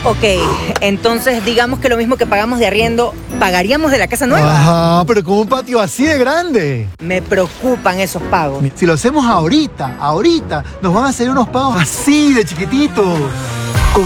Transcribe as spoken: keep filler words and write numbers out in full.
Ok, entonces digamos que lo mismo que pagamos de arriendo, ¿pagaríamos de la casa nueva? Ajá, pero con un patio así de grande. Me preocupan esos pagos. Si lo hacemos ahorita, ahorita, nos van a hacer unos pagos así de chiquititos.